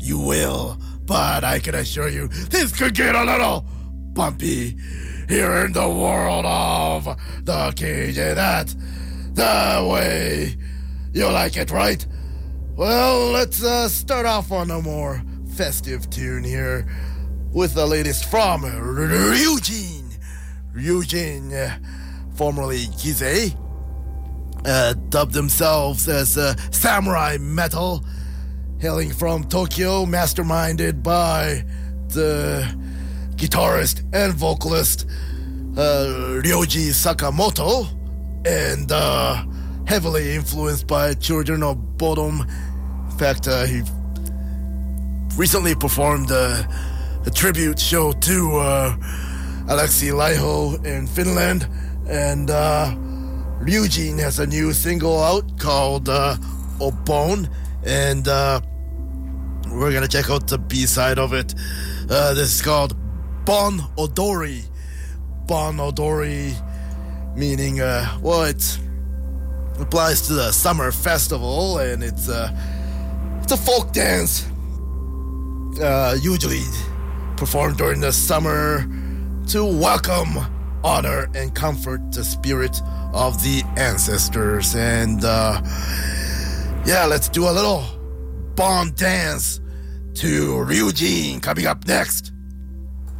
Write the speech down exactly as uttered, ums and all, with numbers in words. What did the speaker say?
you will. But I can assure you, this could get a little bumpy here in the world of the K J. That the way you like it, right? Well, let's uh, start off on a more festive tune here with the latest from Ryujin. Ryujin, uh, formerly Gizeh, uh, dubbed themselves as uh, Samurai Metal, hailing from Tokyo, masterminded by the guitarist and vocalist uh, Ryoji Sakamoto, and uh, heavily influenced by Children of Bodom. In fact, uh, he recently performed uh, a tribute show to uh, Alexei Laiho in Finland, and uh, Ryujin has a new single out called uh, Obon, and uh, we're gonna check out the B-side of it. Uh, this is called Bon Odori. Bon Odori meaning, uh, well, it applies to the summer festival, and it's, uh, it's a folk dance uh, usually performed during the summer to welcome, honor, and comfort the spirit of the ancestors. And uh, yeah, let's do a little Bon dance to Ryujin coming up next.